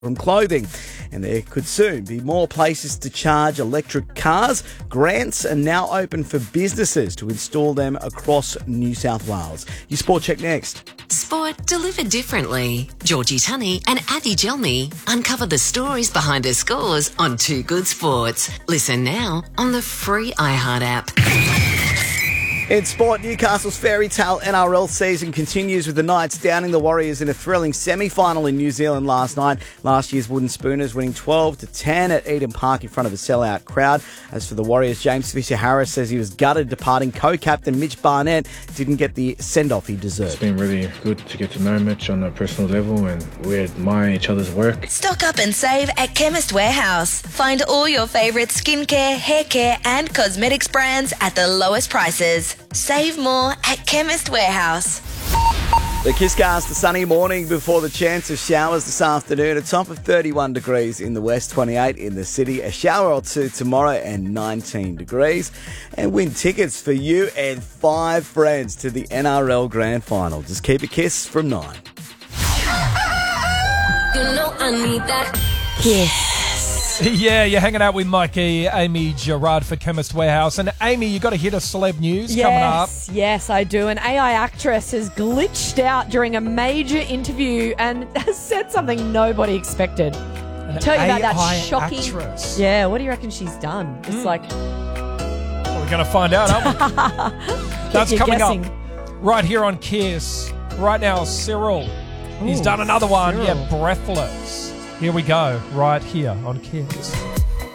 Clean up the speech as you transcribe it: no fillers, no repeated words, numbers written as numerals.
from clothing. And there could soon be more places to charge electric cars. Grants are now open for businesses to install them across New South Wales. Your Sport Check next. Sport delivered differently. Georgie Tunney and Avi Gelmi uncover the stories behind the scores on Two Good Sports. Listen now on the free iHeart app. In sport, Newcastle's fairy tale NRL season continues with the Knights downing the Warriors in a thrilling semi-final in New Zealand last night. Last year's Wooden Spooners winning 12-10 at Eden Park in front of a sellout crowd. As for the Warriors, James Fisher-Harris says he was gutted departing co-captain Mitch Barnett didn't get the send-off he deserved. It's been really good to get to know Mitch on a personal level, and we admire each other's work. Stock up and save at Chemist Warehouse. Find all your favourite skincare, hair care and cosmetics brands at the lowest prices. Save more at Chemist Warehouse. The Kisscast, a sunny morning before the chance of showers this afternoon. A top of 31 degrees in the west, 28 in the city. A shower or two tomorrow and 19 degrees. And win tickets for you and 5 friends to the NRL Grand Final. Just keep a kiss from 9. You know I need that. Yeah, you're hanging out with Mikey, Amy Gerard for Chemist Warehouse. And Amy, you got a hit of celeb news coming up. Yes, I do. An AI actress has glitched out during a major interview and has said something nobody expected. Tell you about that shocking actress. Yeah, what do you reckon she's done? It's like, Well, we're going to find out, aren't we? That's coming guessing. up right here on Kiss. Right now, Cyril. He's done another one. Cyril. Yeah, Breathless. Here we go, right here on Kiss.